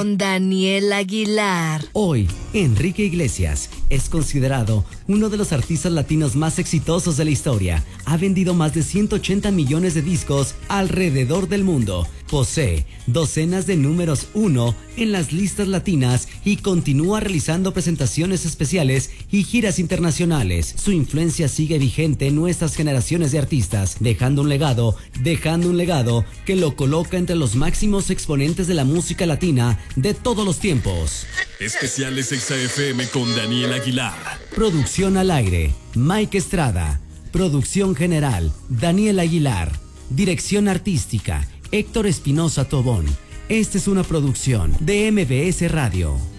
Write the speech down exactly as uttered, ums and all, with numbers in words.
con Daniel Aguilar. Hoy, Enrique Iglesias es considerado uno de los artistas latinos más exitosos de la historia. Ha vendido más de ciento ochenta millones de discos alrededor del mundo. Posee docenas de números uno en las listas latinas y continúa realizando presentaciones especiales y giras internacionales. Su influencia sigue vigente en nuestras generaciones de artistas, dejando un legado, dejando un legado que lo coloca entre los máximos exponentes de la música latina de todos los tiempos. Especiales Exa F M con Daniel Aguilar. Producción al aire, Mike Estrada. Producción general, Daniel Aguilar. Dirección artística, Héctor Espinosa Tobón. Esta es una producción de M B S Radio.